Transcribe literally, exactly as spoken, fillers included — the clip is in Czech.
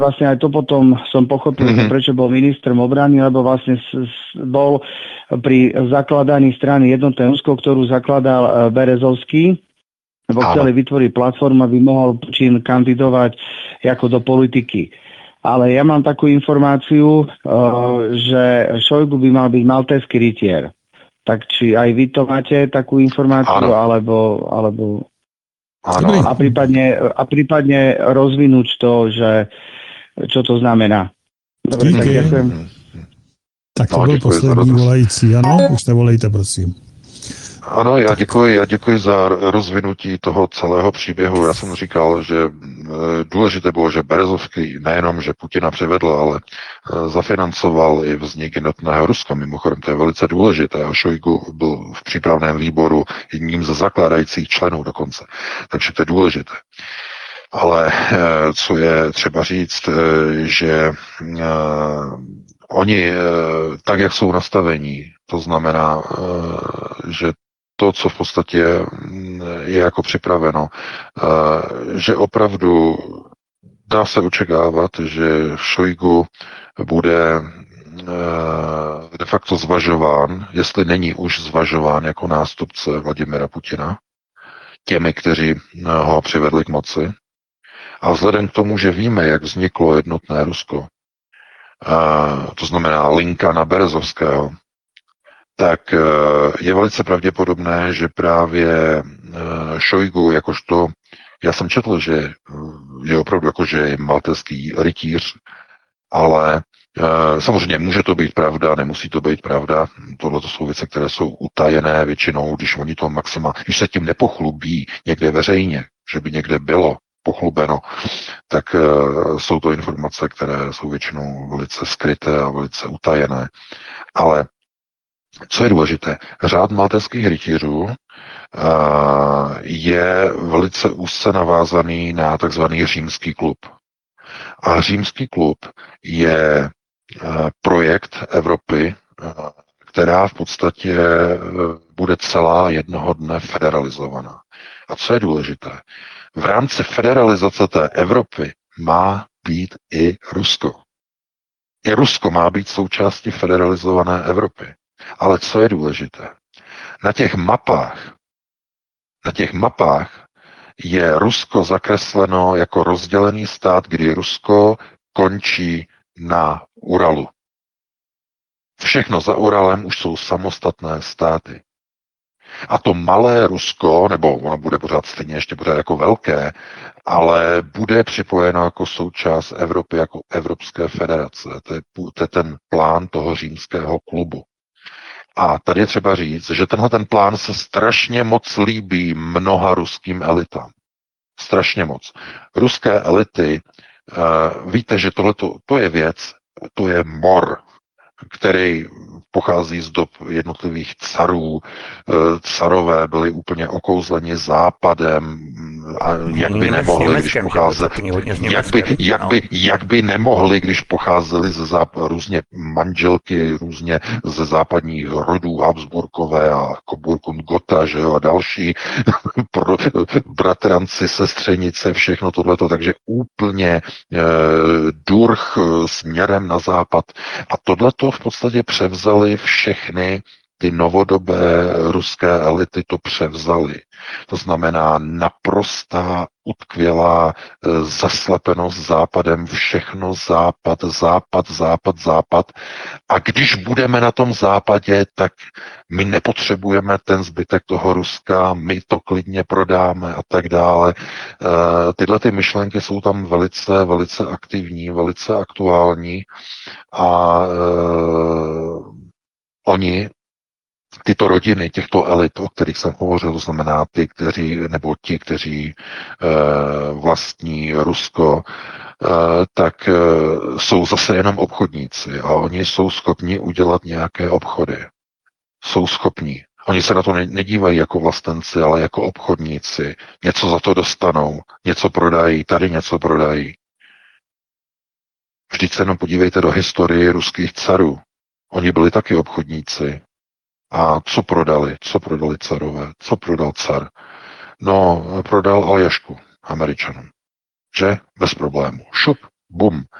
vlastne aj to potom som pochopil, mm-hmm. prečo bol ministrom obrany, lebo vlastne s, s, bol pri zakladaní strany Jednotné Rusko, ktorú zakladal Berezovský, lebo chceli vytvoriť platformu, aby mohol Putin kandidovať ako do politiky. Ale ja mám takú informáciu, že Šojgu by mal byť maltézsky rytier. Tak či aj vy to máte takú informáciu, Áno. alebo... alebo... Áno. A, prípadne, a prípadne rozvinúť to, že čo to znamená. Dobre, Díky. tak ďakujem. Tak to no, byl poslední volající. Ano, už nevolejte, prosím. Ano, já děkuji, já děkuji za rozvinutí toho celého příběhu. Já jsem říkal, že důležité bylo, že Berezovský nejenom, že Putina přivedl, ale zafinancoval i vznik jednotného Ruska. Mimochodem, to je velice důležité. A Šojgu byl v přípravném výboru jedním ze zakládajících členů dokonce. Takže to je důležité. Ale co je třeba říct, že oni, tak jak jsou nastavení, to znamená, že to, co v podstatě je jako připraveno, že opravdu dá se očekávat, že Šojgu bude de facto zvažován, jestli není už zvažován jako nástupce Vladimira Putina, těmi, kteří ho přivedli k moci. A vzhledem k tomu, že víme, jak vzniklo jednotné Rusko, to znamená linka na Berezovského, tak je velice pravděpodobné, že právě Šojgu, jakožto, já jsem četl, že je opravdu jakože je maltézský rytíř, ale samozřejmě může to být pravda, nemusí to být pravda. Tohle to jsou věci, které jsou utajené většinou, když oni to maximálně, když se tím nepochlubí někde veřejně, že by někde bylo pochlubeno, tak uh, jsou to informace, které jsou většinou velice skryté a velice utajené. Ale co je důležité, řád maltézských rytířů uh, je velice úzce navázaný na takzvaný římský klub. A římský klub je uh, projekt Evropy, uh, která v podstatě uh, bude celá jednoho dne federalizovaná. A co je důležité, v rámci federalizace té Evropy má být i Rusko. I Rusko má být součástí federalizované Evropy. Ale co je důležité? Na těch mapách, na těch mapách je Rusko zakresleno jako rozdělený stát, kdy Rusko končí na Uralu. Všechno za Uralem už jsou samostatné státy. A to malé Rusko, nebo ono bude pořád stejně ještě pořád jako velké, ale bude připojeno jako součást Evropy, jako Evropské federace. To je, to je ten plán toho římského klubu. A tady je třeba říct, že tenhle ten plán se strašně moc líbí mnoha ruským elitám. Strašně moc. Ruské elity, uh, víte, že tohleto, to je věc, to je mor, který pochází z dob jednotlivých carů. Carové byli úplně okouzleni západem a jak by nemohli, když pocházeli, jak by, jak, by, jak by nemohli, když pocházeli ze záp- různě manželky, různě ze západních rodů, Habsburkové a Coburg-Gotha, že jo, a další pro, bratranci, sestřenice, všechno tohleto, takže úplně e, durch směrem na západ. A tohleto v podstatě převzali všechny ty novodobé ruské elity, to převzali. To znamená naprostá, utkvělá zaslepenost západem, všechno západ, západ, západ, západ. A když budeme na tom západě, tak my nepotřebujeme ten zbytek toho Ruska, my to klidně prodáme a tak dále. Tyhle ty myšlenky jsou tam velice, velice aktivní, velice aktuální a uh, oni tyto rodiny, těchto elit, o kterých jsem hovořil, to znamená ty, kteří, nebo ti, kteří e, vlastní Rusko, e, tak e, jsou zase jenom obchodníci a oni jsou schopni udělat nějaké obchody. Jsou schopni. Oni se na to nedívají jako vlastenci, ale jako obchodníci. Něco za to dostanou, něco prodají, tady něco prodají. Vždyť se jenom podívejte do historie ruských carů. Oni byli taky obchodníci. A co prodali? Co prodali carové? Co prodal car? No, prodal Aljašku Američanům. Že? Bez problému. Šup, bum.